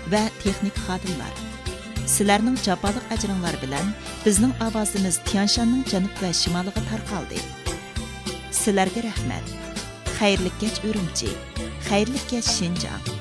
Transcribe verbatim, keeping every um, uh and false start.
va texnik xodimlar. Sizlarning jafoliq ajringlar bilan bizning ovozimiz Tianshanning janub va shimoliga tarqaldi. Sizlarga rahmat. Xayrli kech Urumchi. Xayrli kech Şinjan.